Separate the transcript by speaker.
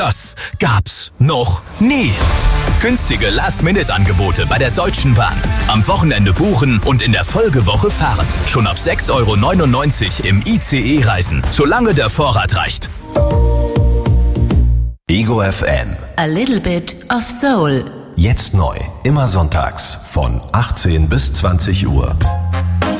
Speaker 1: Das gab's noch nie. Günstige Last-Minute-Angebote bei der Deutschen Bahn. Am Wochenende buchen und in der Folgewoche fahren. Schon ab 6,99 € im ICE reisen, solange der Vorrat reicht.
Speaker 2: Ego FM.
Speaker 3: A little bit of soul.
Speaker 2: Jetzt neu. Immer sonntags von 18 bis 20 Uhr.